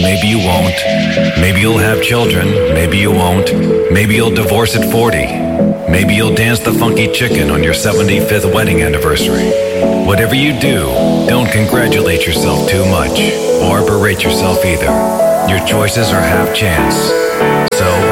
maybe you won't. Maybe you'll have children, maybe you won't. Maybe you'll divorce at 40. Maybe you'll dance the funky chicken on your 75th wedding anniversary. Whatever you do, don't congratulate yourself too much, or berate yourself either. Your choices are half chance. So